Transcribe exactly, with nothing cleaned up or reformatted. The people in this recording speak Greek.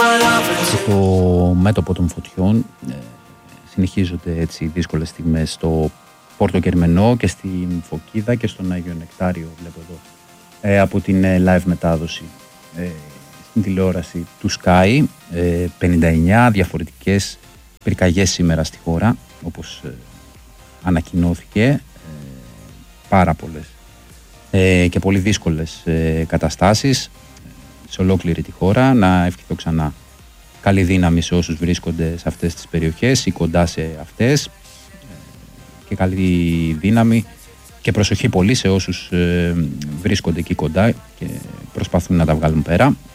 Στο μέτωπο των φωτιών ε, συνεχίζονται έτσι δύσκολες στιγμές στο Πόρτο Κερμενό και στην Φωκίδα και στον Άγιο Νεκτάριο, βλέπω εδώ, ε, από την ε, live μετάδοση ε, στην τηλεόραση του Sky. ε, πενήντα εννιά διαφορετικές πυρκαγιές σήμερα στη χώρα, όπως ε, ανακοινώθηκε, ε, πάρα πολλές ε, και πολύ δύσκολες ε, καταστάσεις σε ολόκληρη τη χώρα. Να ευχηθώ ξανά καλή δύναμη σε όσους βρίσκονται σε αυτές τις περιοχές ή κοντά σε αυτές και καλή δύναμη και προσοχή πολύ σε όσους ε, βρίσκονται εκεί κοντά και προσπαθούν να τα βγάλουν πέρα.